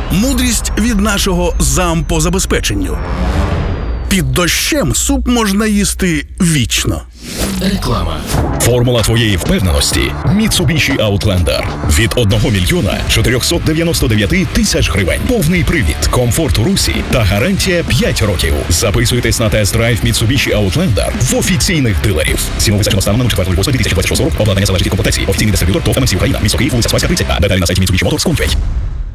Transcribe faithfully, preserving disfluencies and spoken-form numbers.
Мудрість від нашого зам по забезпеченню. Під дощем суп можна їсти вічно. Реклама. Формула твоєї впевненості – Mitsubishi Outlander. Від одного мільйона чотирьохсот дев'яносто дев'ять тисяч гривень. Повний привід, комфорт у русі та гарантія п'ять років. Записуйтесь на тест-драйв Mitsubishi Outlander в офіційних дилерів. Ціну визначено станом на четвертого лютого дві тисячі двадцять шостого року. Обладнання залежить від комплектації. Офіційний дистриб'ютор ТОВ ем ес і Україна. Місто Київ, вулиця Спаська, тридцять. А деталі на сайті Mitsubishi Motors точка com ua.